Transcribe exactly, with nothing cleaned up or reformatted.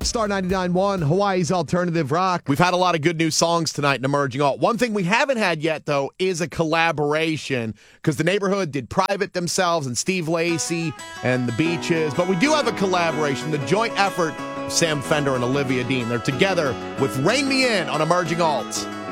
Star ninety-nine point one, Hawaii's Alternative Rock. We've had a lot of good new songs tonight in Emerging Alt. One thing we haven't had yet, though, is a collaboration, because The Neighborhood did Private themselves and Steve Lacy and The Beaches. But we do have a collaboration, the joint effort of Sam Fender and Olivia Dean. They're together with Rein Me In on Emerging Alt.